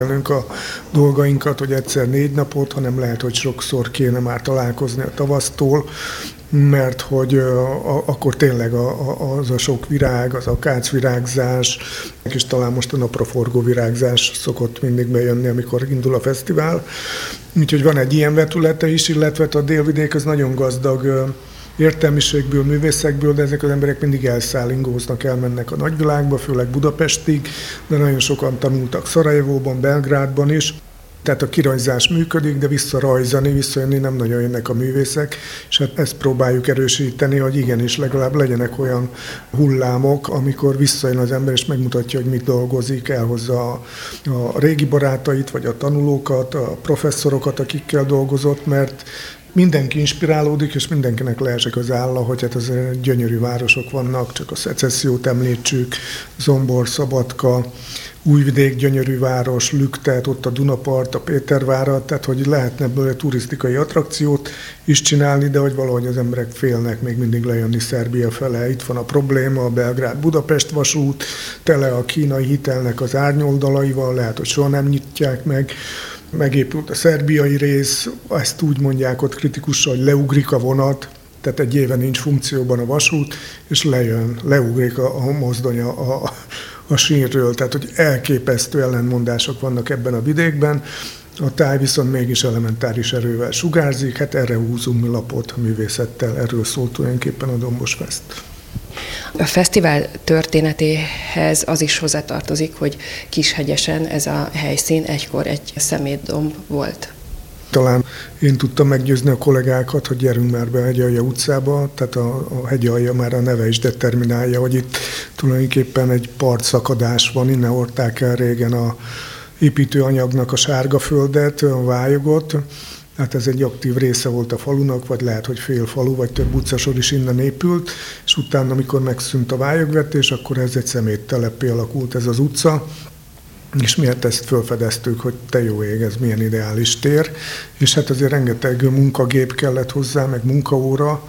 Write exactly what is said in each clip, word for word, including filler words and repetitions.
a dolgainkat, hogy egyszer négy napot, hanem lehet, hogy sokszor kéne már találkozni a tavasztól, mert hogy a, a, akkor tényleg a, a, az a sok virág, az akácvirágzás, és talán most a napraforgó virágzás szokott mindig bejönni, amikor indul a fesztivál. Úgyhogy van egy ilyen vetülete is, illetve a délvidék az nagyon gazdag értelmiségből, művészekből, de ezek az emberek mindig elszállingóznak, elmennek a nagyvilágba, főleg Budapestig, de nagyon sokan tanultak Szarajevóban, Belgrádban is. Tehát a kirajzás működik, de visszarajzani, visszajönni nem nagyon jönnek a művészek, és hát ezt próbáljuk erősíteni, hogy igenis legalább legyenek olyan hullámok, amikor visszajön az ember, és megmutatja, hogy mit dolgozik, elhozza a, a régi barátait, vagy a tanulókat, a professzorokat, akikkel dolgozott, mert mindenki inspirálódik, és mindenkinek leesik az álla, hogy hát azért gyönyörű városok vannak, csak a Szecessziót említsük, Zombor, Szabadka, Újvidék gyönyörű város, Lüktet, ott a Dunapart, a Pétervárat, tehát hogy lehetne ebből turisztikai attrakciót is csinálni, de hogy valahogy az emberek félnek még mindig lejönni Szerbia fele. Itt van a probléma, a Belgrád-Budapest vasút, tele a kínai hitelnek az árnyoldalaival, lehet, hogy soha nem nyitják meg. Megépült a szerbiai rész, ezt úgy mondják ott kritikusan, hogy leugrik a vonat, tehát egy éve nincs funkcióban a vasút, és lejön, leugrik a, a mozdony a, a, a sínről, tehát hogy elképesztő ellentmondások vannak ebben a vidékben. A táj viszont mégis elementáris erővel sugárzik, hát erre húzunk mi lapot a művészettel, erről szólt tulajdonképpen a Dombos Fest. A fesztivál történetéhez az is hozzátartozik, hogy Kishegyesen ez a helyszín egykor egy szemétdomb volt. Talán én tudtam meggyőzni a kollégákat, hogy gyerünk már be a Hegyalja utcába, tehát a, a Hegyalja már a neve is determinálja, hogy itt tulajdonképpen egy partszakadás van, innen hordták el régen a építőanyagnak a sárga földet, a vályogot. Hát ez egy aktív része volt a falunak, vagy lehet, hogy fél falu, vagy több utcasor is innen épült, és utána, amikor megszűnt a vályogvetés, akkor ez egy szemétteleppé alakult ez az utca, és miért ezt felfedeztük, hogy te jó ég, ez milyen ideális tér, és hát azért rengeteg munkagép kellett hozzá, meg munkaóra,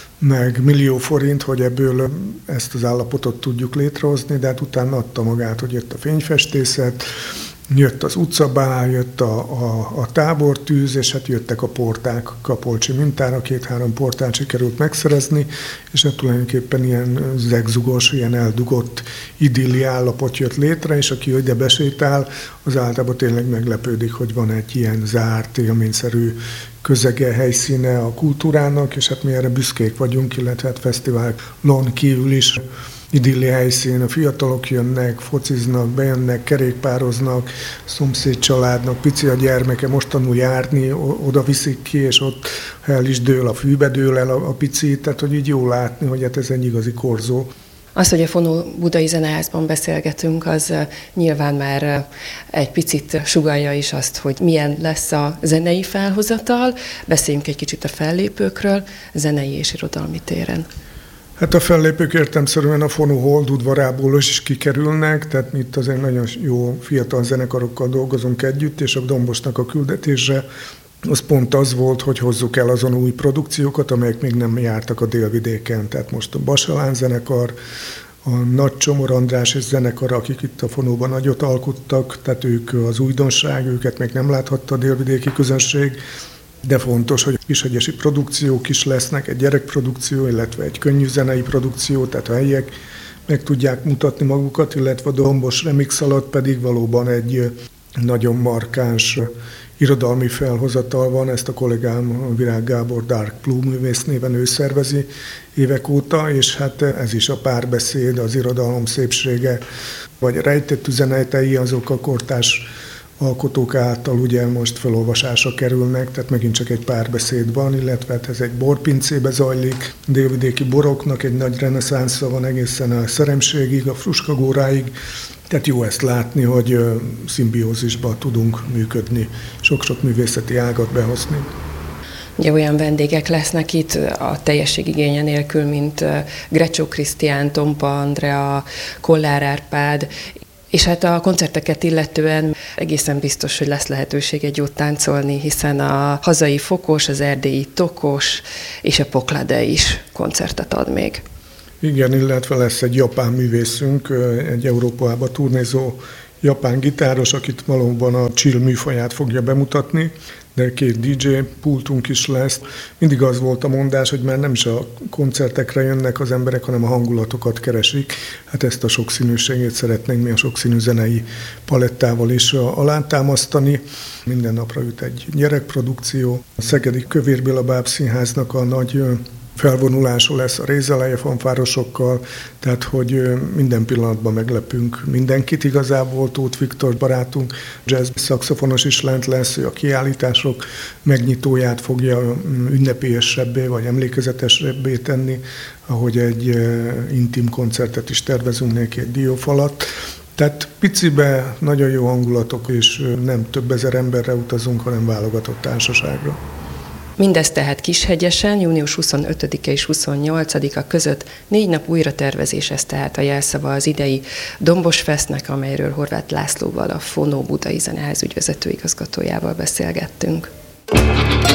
meg millió forint, hogy ebből ezt az állapotot tudjuk létrehozni, de hát utána adta magát, hogy jött a fényfestészet, jött az utcabá, jött a, a, a tábortűz, és hát jöttek a porták Kapolcsi mintára, két-három portát sikerült megszerezni, és hát tulajdonképpen ilyen zegzugos, ilyen eldugott idilli állapot jött létre, és aki ide besétál, az általában tényleg meglepődik, hogy van egy ilyen zárt, élményszerű közege, helyszíne a kultúrának, és hát mi erre büszkék vagyunk, illetve hát fesztiválon kívül is idilli helyszín, a fiatalok jönnek, fociznak, bejönnek, kerékpároznak, szomszéd családnak, pici a gyermeke, most tanul járni, oda viszik ki, és ott el is dől, a fűbe dől el a, a pici, tehát hogy így jó látni, hogy hát ez egy igazi korzó. Az, hogy a Fonó Budai Zeneházban beszélgetünk, az nyilván már egy picit sugallja is azt, hogy milyen lesz a zenei felhozatal. Beszéljünk egy kicsit a fellépőkről, zenei és irodalmi téren. Hát a fellépők értelemszerűen a Fonó Holdudvarából is kikerülnek, tehát mi itt azért nagyon jó fiatal zenekarokkal dolgozunk együtt, és a Dombosnak a küldetése az pont az volt, hogy hozzuk el azon új produkciókat, amelyek még nem jártak a délvidéken. Tehát most a Basalán zenekar, a Nagy Csomor András és zenekar, akik itt a Fonóban nagyot alkottak, tehát ők az újdonság, őket még nem láthatta a délvidéki közönség, de fontos, hogy kishegyesi produkciók is lesznek, egy gyerekprodukció, illetve egy könnyű zenei produkció, tehát a helyiek meg tudják mutatni magukat, illetve a Dombos Remix alatt pedig valóban egy nagyon markáns irodalmi felhozatal van, ezt a kollégám Virág Gábor Dark Blue művész néven ő szervezi évek óta, és hát ez is a párbeszéd, az irodalom szépsége, vagy rejtett üzenetei azok a kortárs alkotók által ugye most felolvasásra kerülnek, tehát megint csak egy párbeszéd van, illetve ez egy borpincébe zajlik, délvidéki boroknak egy nagy reneszánsza van egészen a Szeremségig, a Fruskagóráig, tehát jó ezt látni, hogy szimbiózisban tudunk működni, sok-sok művészeti ágat behozni. Ugye olyan vendégek lesznek itt a teljesség igénye nélkül, mint Grecsó Krisztián, Tompa Andrea, Kollár Árpád, és hát a koncerteket illetően egészen biztos, hogy lesz lehetőség egy jót táncolni, hiszen a hazai Fokos, az erdélyi Tokos és a Poklade is koncertet ad még. Igen, illetve lesz egy japán művészünk, egy Európába turnézó japán gitáros, akit valóban a chill műfaját fogja bemutatni, de két dé dzsé pultunk is lesz. Mindig az volt a mondás, hogy már nem is a koncertekre jönnek az emberek, hanem a hangulatokat keresik. Hát ezt a sokszínűségét szeretnénk mi a sokszínű zenei palettával is alátámasztani. Minden napra üt egy gyerekprodukció. A Szegedi Kövér Béla Bábszínháznak a nagy felvonulása lesz a Rézeleje fanfárosokkal, tehát hogy minden pillanatban meglepünk mindenkit. Igazából Tóth Viktor barátunk, jazz szaxofonos is lent lesz, ő a kiállítások megnyitóját fogja ünnepélyesebbé vagy emlékezetesebbé tenni, ahogy egy intim koncertet is tervezünk neki egy dióf alatt. Tehát picibe nagyon jó hangulatok, és nem több ezer emberre utazunk, hanem válogatott társaságra. Mindez tehát Kishegyesen, június huszonötödike és huszonnyolcadika között négy nap újratervezés, ez tehát a jelszava az idei Dombos Festnek, amelyről Horváth Lászlóval, a Fonó Budai Zeneház ügyvezető igazgatójával beszélgettünk.